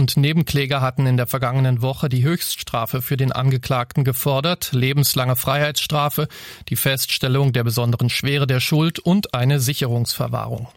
und Nebenkläger hatten in der vergangenen Woche die Höchststrafe für den Angeklagten gefordert, lebenslange Freiheitsstrafe, die Feststellung der besonderen Schwere der Schuld und eine Sicherungsverwahrung.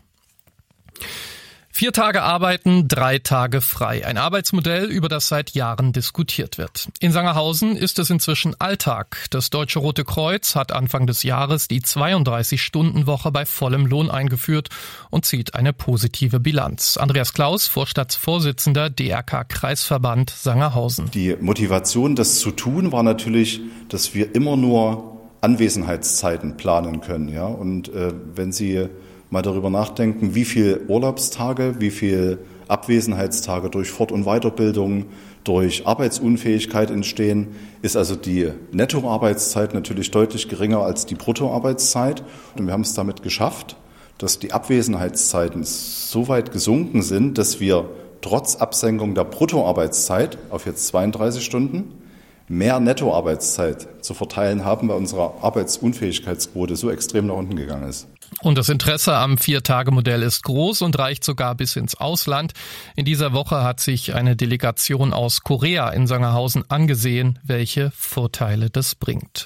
4 Tage arbeiten, 3 Tage frei. Ein Arbeitsmodell, über das seit Jahren diskutiert wird. In Sangerhausen ist es inzwischen Alltag. Das Deutsche Rote Kreuz hat Anfang des Jahres die 32-Stunden-Woche bei vollem Lohn eingeführt und zieht eine positive Bilanz. Andreas Klaus, Vorstandsvorsitzender DRK-Kreisverband Sangerhausen. Die Motivation, das zu tun, war natürlich, dass wir immer nur Anwesenheitszeiten planen können. Ja? Und wenn Sie mal darüber nachdenken, wie viel Urlaubstage, wie viel Abwesenheitstage durch Fort- und Weiterbildung, durch Arbeitsunfähigkeit entstehen, ist also die Nettoarbeitszeit natürlich deutlich geringer als die Bruttoarbeitszeit. Und wir haben es damit geschafft, dass die Abwesenheitszeiten so weit gesunken sind, dass wir trotz Absenkung der Bruttoarbeitszeit auf jetzt 32 Stunden mehr Nettoarbeitszeit zu verteilen haben, weil unsere Arbeitsunfähigkeitsquote so extrem nach unten gegangen ist. Und das Interesse am 4-Tage-Modell ist groß und reicht sogar bis ins Ausland. In dieser Woche hat sich eine Delegation aus Korea in Sangerhausen angesehen, welche Vorteile das bringt.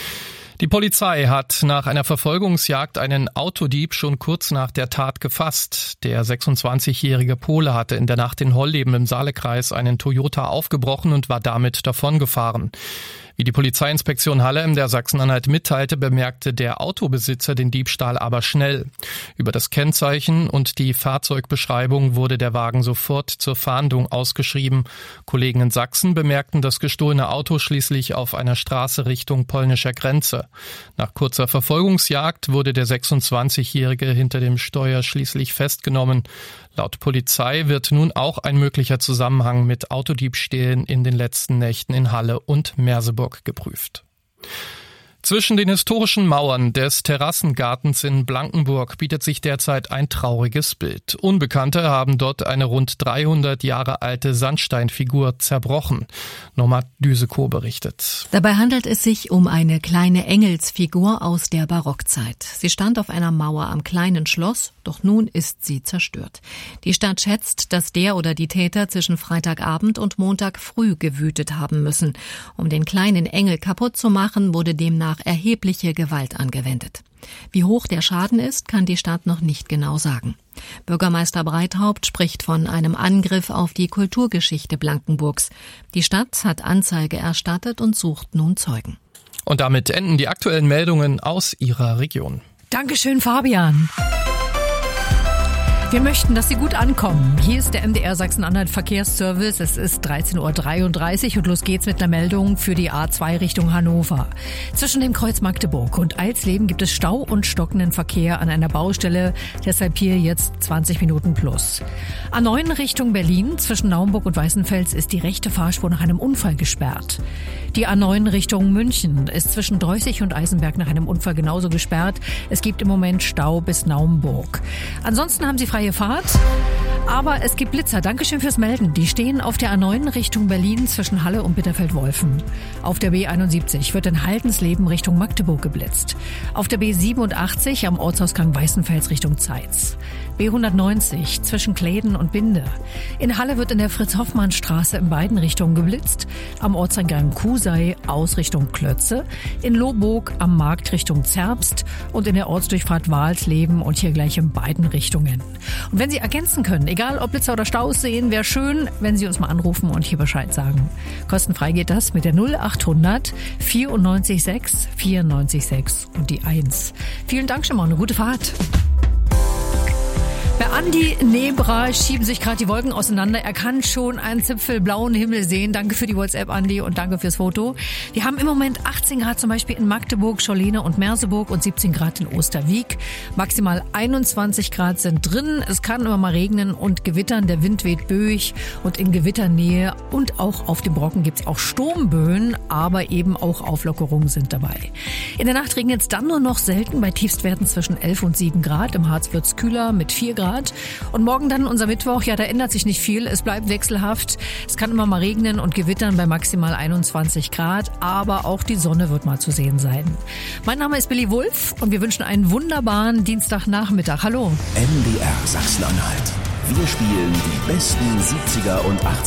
Die Polizei hat nach einer Verfolgungsjagd einen Autodieb schon kurz nach der Tat gefasst. Der 26-jährige Pole hatte in der Nacht in Holleben im Saalekreis einen Toyota aufgebrochen und war damit davongefahren. Wie die Polizeiinspektion Halle in der Sachsen-Anhalt mitteilte, bemerkte der Autobesitzer den Diebstahl aber schnell. Über das Kennzeichen und die Fahrzeugbeschreibung wurde der Wagen sofort zur Fahndung ausgeschrieben. Kollegen in Sachsen bemerkten das gestohlene Auto schließlich auf einer Straße Richtung polnischer Grenze. Nach kurzer Verfolgungsjagd wurde der 26-Jährige hinter dem Steuer schließlich festgenommen. Laut Polizei wird nun auch ein möglicher Zusammenhang mit Autodiebstählen in den letzten Nächten in Halle und Merseburg geprüft. Zwischen den historischen Mauern des Terrassengartens in Blankenburg bietet sich derzeit ein trauriges Bild. Unbekannte haben dort eine rund 300 Jahre alte Sandsteinfigur zerbrochen. Norma Düsekow berichtet. Dabei handelt es sich um eine kleine Engelsfigur aus der Barockzeit. Sie stand auf einer Mauer am kleinen Schloss, doch nun ist sie zerstört. Die Stadt schätzt, dass der oder die Täter zwischen Freitagabend und Montag früh gewütet haben müssen. Um den kleinen Engel kaputt zu machen, wurde demnach erhebliche Gewalt angewendet. Wie hoch der Schaden ist, kann die Stadt noch nicht genau sagen. Bürgermeister Breithaupt spricht von einem Angriff auf die Kulturgeschichte Blankenburgs. Die Stadt hat Anzeige erstattet und sucht nun Zeugen. Und damit enden die aktuellen Meldungen aus Ihrer Region. Dankeschön, Fabian. Wir möchten, dass Sie gut ankommen. Hier ist der MDR Sachsen-Anhalt Verkehrsservice. Es ist 13.33 Uhr und los geht's mit einer Meldung für die A2 Richtung Hannover. Zwischen dem Kreuz Magdeburg und Alsleben gibt es Stau und stockenden Verkehr an einer Baustelle. Deshalb hier jetzt 20 Minuten plus. A9 Richtung Berlin zwischen Naumburg und Weißenfels ist die rechte Fahrspur nach einem Unfall gesperrt. Die A9 Richtung München ist zwischen Dreußig und Eisenberg nach einem Unfall genauso gesperrt. Es gibt im Moment Stau bis Naumburg. Ansonsten haben Sie freie Fahrt, aber es gibt Blitzer. Dankeschön fürs Melden. Die stehen auf der A9 Richtung Berlin zwischen Halle und Bitterfeld-Wolfen. Auf der B71 wird in Haldensleben Richtung Magdeburg geblitzt. Auf der B87 am Ortsausgang Weißenfels Richtung Zeitz. B190 zwischen Kläden und Binde. In Halle wird in der Fritz-Hoffmann-Straße in beiden Richtungen geblitzt. Am Ortseingang Kusei aus Richtung Klötze. In Lohburg am Markt Richtung Zerbst und in der Ortsdurchfahrt Walsleben und hier gleich in beiden Richtungen. Und wenn Sie ergänzen können, egal ob Blitzer oder Staus sehen, wäre schön, wenn Sie uns mal anrufen und hier Bescheid sagen. Kostenfrei geht das mit der 0800 94 6 94 6 und die 1. Vielen Dank schon mal, eine gute Fahrt. Bei Andi Nebra schieben sich gerade die Wolken auseinander. Er kann schon einen zipfelblauen Himmel sehen. Danke für die WhatsApp, Andi, und danke fürs Foto. Wir haben im Moment 18 Grad zum Beispiel in Magdeburg, Schorlene und Merseburg und 17 Grad in Osterwieck. Maximal 21 Grad sind drin. Es kann immer mal regnen und gewittern. Der Wind weht böig und in Gewitternähe und auch auf dem Brocken gibt es auch Sturmböen, aber eben auch Auflockerungen sind dabei. In der Nacht regnet es dann nur noch selten bei Tiefstwerten zwischen 11 und 7 Grad. Im Harz wird es kühler mit 4 Grad. Und morgen dann unser Mittwoch, ja, da ändert sich nicht viel. Es bleibt wechselhaft. Es kann immer mal regnen und gewittern bei maximal 21 Grad. Aber auch die Sonne wird mal zu sehen sein. Mein Name ist Billy Wulff und wir wünschen einen wunderbaren Dienstagnachmittag. Hallo. MDR Sachsen-Anhalt. Wir spielen die besten 70er und 80er